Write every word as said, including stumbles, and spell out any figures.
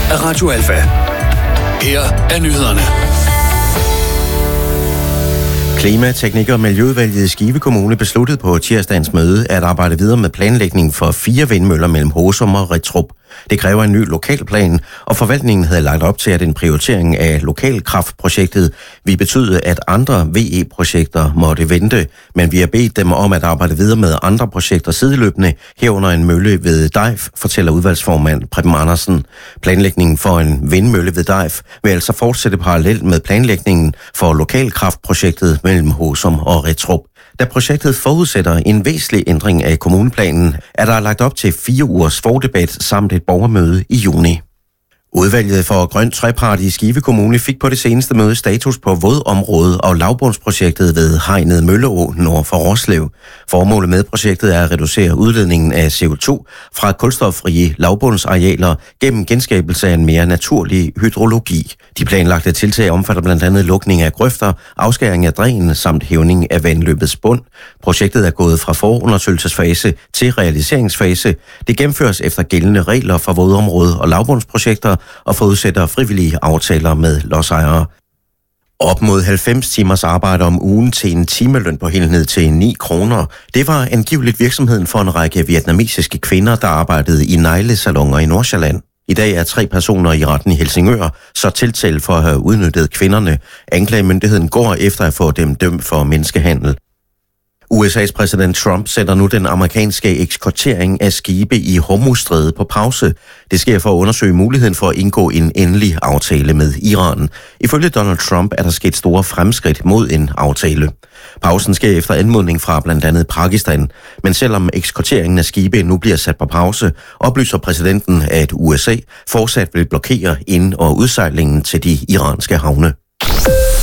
af Radio Alfa. Her er nyhederne. Klima-, Teknik- og Miljøudvalget i Skive Kommune besluttede på tirsdagens møde at arbejde videre med planlægning for fire vindmøller mellem Husum og Rittrup. Det kræver en ny lokalplan, og forvaltningen havde lagt op til, at en prioritering af lokalkraftprojektet ville betyde, at andre V E-projekter måtte vente, men vi har bedt dem om at arbejde videre med andre projekter sideløbende, herunder en mølle ved Dejf, fortæller udvalgsformand Preben Andersen. Planlægningen for en vindmølle ved Dejf vil altså fortsætte parallelt med planlægningen for lokalkraftprojektet mellem Husum og Rittrup. Da projektet forudsætter en væsentlig ændring af kommuneplanen, er der lagt op til fire ugers fordebat samt et borgermøde i juni. Udvalget for Grøn Trepart i Skive Kommune fik på det seneste møde status på vådområdet og lavbundsprojektet ved Hegnet Mølleå nord for Roslev. Formålet med projektet er at reducere udledningen af C O to fra kulstoffrie lavbundsarealer gennem genskabelse af en mere naturlig hydrologi. De planlagte tiltag omfatter blandt andet lukning af grøfter, afskæring af dræn samt hævning af vandløbets bund. Projektet er gået fra forundersøgelsesfase til realiseringsfase. Det gennemføres efter gældende regler for vådområdet og lavbundsprojekter og forudsætter frivillige aftaler med lodsejere. Op mod halvfems timers arbejde om ugen til en timeløn på helt ned til ni kroner. Det var angiveligt virksomheden for en række vietnamesiske kvinder, der arbejdede i neglesaloner i Nordsjælland. I dag er tre personer i retten i Helsingør så tiltalt for at have udnyttet kvinderne. Anklagemyndigheden går efter at få dem dømt for menneskehandel. U S A's præsident Trump sætter nu den amerikanske ekskortering af skibe i Hormuzstrædet på pause. Det sker for at undersøge muligheden for at indgå en endelig aftale med Iran. Ifølge Donald Trump er der sket store fremskridt mod en aftale. Pausen sker efter anmodning fra blandt andet Pakistan. Men selvom ekskorteringen af skibe nu bliver sat på pause, oplyser præsidenten, at U S A fortsat vil blokere ind- og udsejlingen til de iranske havne.